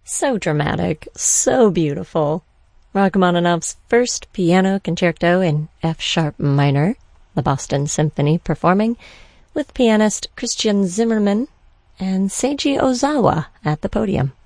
So dramatic, so beautiful. Rachmaninoff's first piano concerto in F sharp minor, the Boston Symphony performing, with pianist Christian Zimmermann and Seiji Ozawa at the podium.